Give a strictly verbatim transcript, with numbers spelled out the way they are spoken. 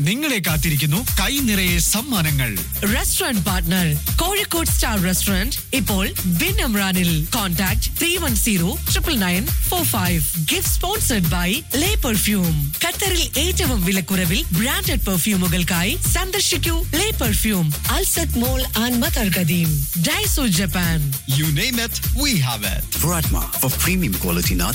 നിങ്ങളെ കാത്തിരിക്കുന്നു കൈ നിറയെ സമ്മാനങ്ങൾ. Restaurant partner Kozhikode star restaurant ഇപ്പോൾ bin അമ്രാനിൽ. Contact three one zero triple nine four five. Gift sponsored by Leh perfume. ഖത്തറിൽ ഏറ്റവും വിലക്കുറവിൽ ബ്രാൻഡഡ് പെർഫ്യൂമുകൾക്കായി സന്ദർശിക്കൂ ലേ perfume, അൽസത് mall and mother കദീം. Daiso Japan. You name it, we have it. Pratma for premium quality